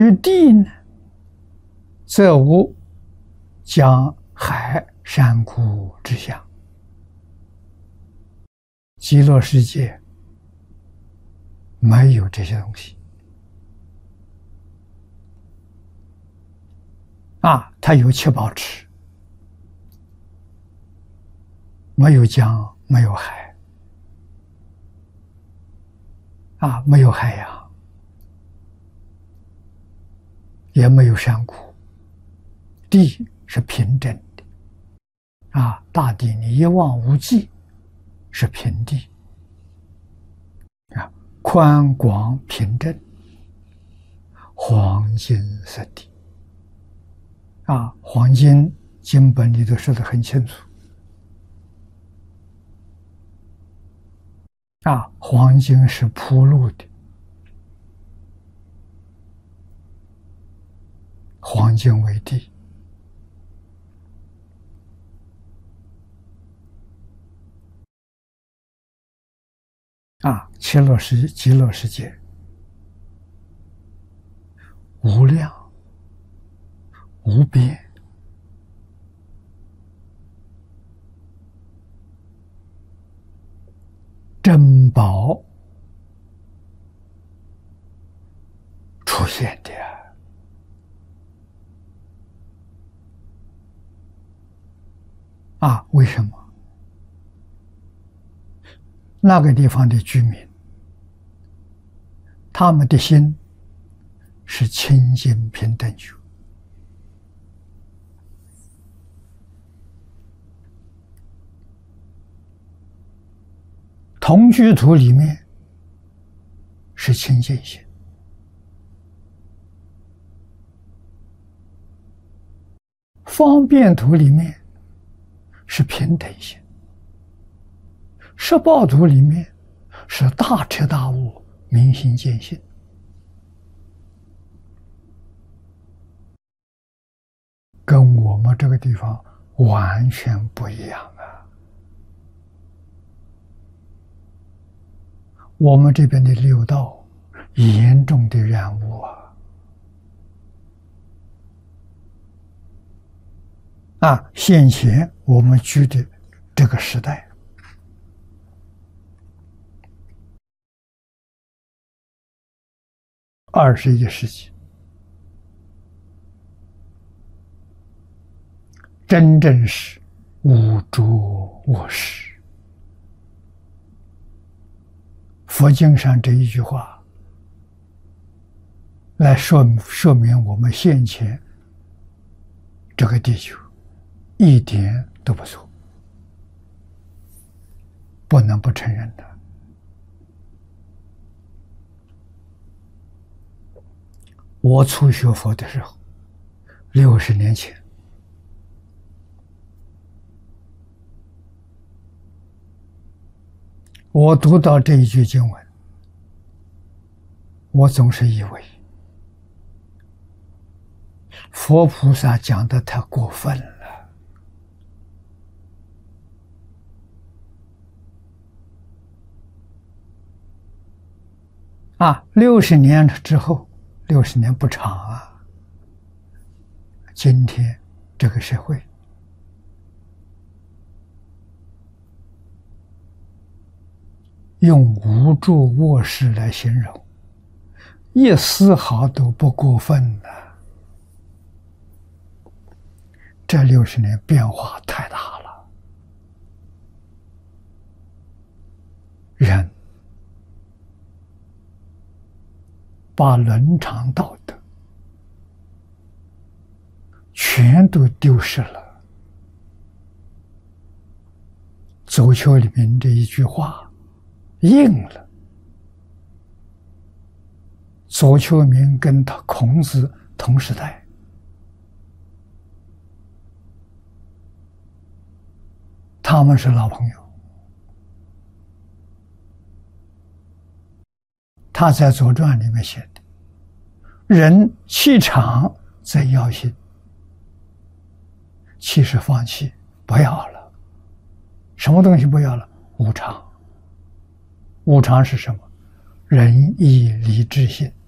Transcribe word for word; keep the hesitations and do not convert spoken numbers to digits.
于地呢，则无江海山谷之相。极乐世界没有这些东西啊，它有七宝池，没有江，没有海啊，没有海洋，也没有山谷，地是平整的啊，大地你一望无际，是平地啊，宽广平正，黄金色地啊，黄金经本里头说得很清楚啊，黄金是铺路的，黄金为地啊，极乐世极乐世界无量无边，珍宝出现的啊，为什么？那个地方的居民，他们的心是清净平等觉，同居土里面是清净心，方便土里面是平等心，十报土里面是大彻大悟、明心见性。跟我们这个地方完全不一样啊！我们这边的六道严重的染污啊！啊，现前我们居的这个时代，二十一世纪，真正是无着卧室。佛经上这一句话来说说明我们现前这个地球一点都不错，不能不承认的。我初学佛的时候，六十年前，我读到这一句经文，我总是以为佛菩萨讲的太过分了啊！六十年之后，六十年不长啊，今天这个社会用无住卧室来形容，一丝毫都不过分了。这六十年变化太大了，人把伦常道德全都丢失了。左丘里面这一句话应了。左丘明跟他孔子同时代，他们是老朋友。他在《左传》里面写的：“人气场在要心，气是放弃，不要了。什么东西不要了？无常。无常是什么？仁义礼智信。